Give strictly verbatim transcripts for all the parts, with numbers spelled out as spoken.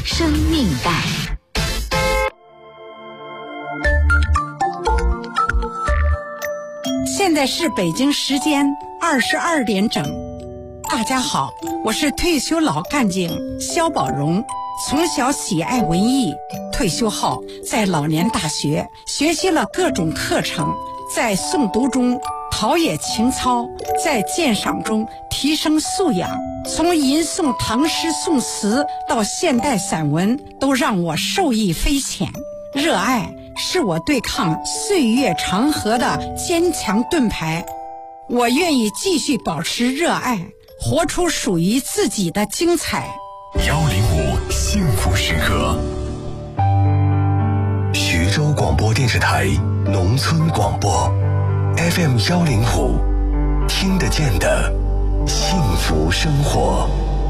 生命带。 现在是北京时间二十二点整。大家好，我是退休老干警肖宝荣。从小喜爱文艺，退休后在老年大学学习了各种课程，在诵读中陶冶情操，在鉴赏中提升素养。从吟诵唐诗宋词到现代散文，都让我受益匪浅。热爱是我对抗岁月长河的坚强盾牌。我愿意继续保持热爱，活出属于自己的精彩。 幺零五幸福时刻，徐州广播电视台农村广播 F M 幺零五，听得见的幸福生活。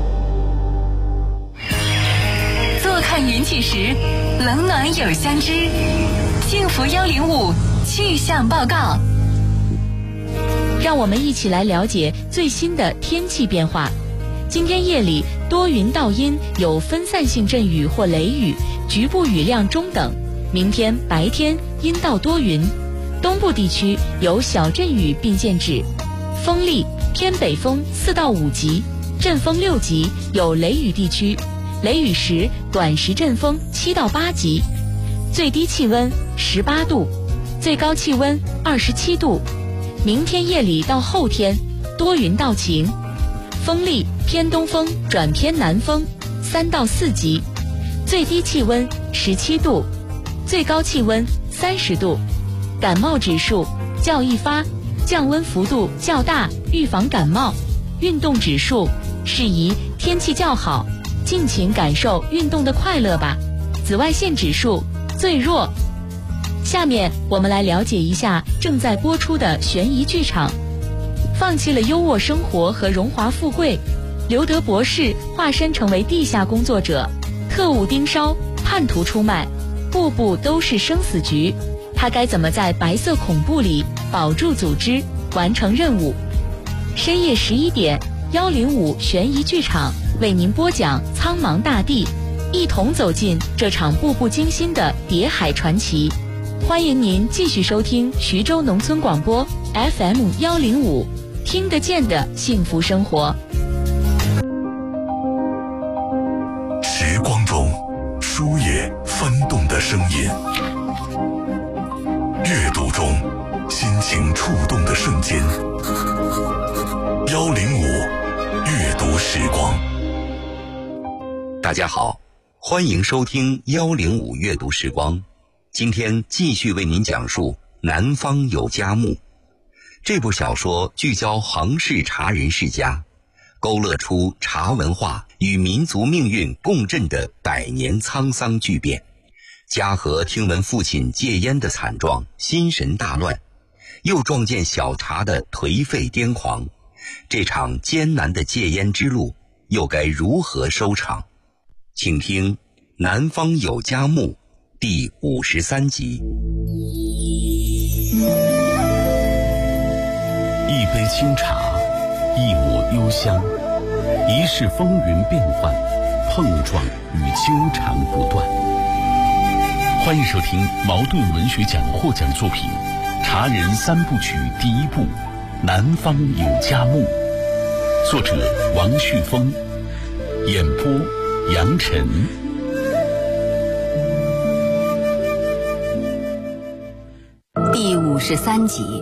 坐看云起时，冷暖有相知。幸福幺零五气象报告， 让我们一起来了解最新的天气变化。今天夜里多云到阴，有分散性阵雨或雷雨，局部雨量中等。明天白天阴到多云，东部地区有小阵雨并见指，风力偏北风四到五级，阵风六级，有雷雨地区，雷雨时短时阵风七到八级。最低气温十八度，最高气温二十七度。明天夜里到后天多云到晴，风力偏东风转偏南风三到四级，最低气温十七度，最高气温三十度。感冒指数较易发，降温幅度较大，预防感冒。运动指数适宜天气较好，尽情感受运动的快乐吧。紫外线指数最弱。下面我们来了解一下正在播出的悬疑剧场。放弃了优渥生活和荣华富贵，刘德博士化身成为地下工作者，特务盯梢，叛徒出卖，步步都是生死局。他该怎么在白色恐怖里保住组织，完成任务？深夜十一点，幺零五悬疑剧场为您播讲《苍茫大地》，一同走进这场步步惊心的谍海传奇。欢迎您继续收听徐州农村广播 F M 幺零五，听得见的幸福生活。 时光中书页翻动的声音，阅读中心情触动的瞬间。幺零五阅读时光。 大家好，欢迎收听幺零五阅读时光。今天继续为您讲述《南方有佳木》这部小说，聚焦杭氏茶人世家，勾勒出茶文化与民族命运共振的百年沧桑巨变。嘉禾听闻父亲戒烟的惨状，心神大乱，又撞见小茶的颓废癫狂，这场艰难的戒烟之路又该如何收场？请听《南方有佳木》第五十三集。 一杯清茶，一抹幽香，一世风云变幻，碰撞与纠缠不断。欢迎收听茅盾文学奖获奖作品《茶人三部曲》第一部《南方有佳木》，作者王旭峰，演播杨晨。 第五十三集，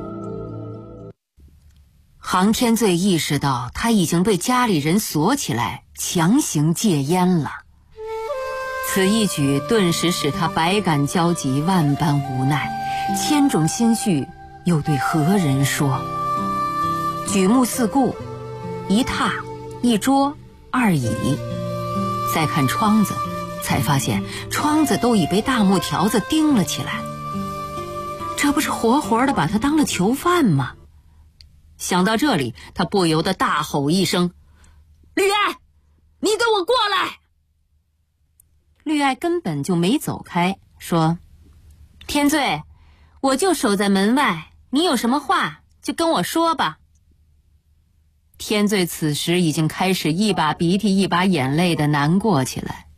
杭天醉意识到他已经被家里人锁起来，强行戒烟了。此一举顿时使他百感交集，万般无奈，千种心绪又对何人说？举目四顾，一榻一桌二椅，再看窗子，才发现窗子都已被大木条子钉了起来。这不是活活的把他当了囚犯吗？想到这里，他不由得大吼一声：绿爱，你给我过来！绿爱根本就没走开，说：天醉，我就守在门外，你有什么话就跟我说吧。天醉此时已经开始一把鼻涕一把眼泪的难过起来。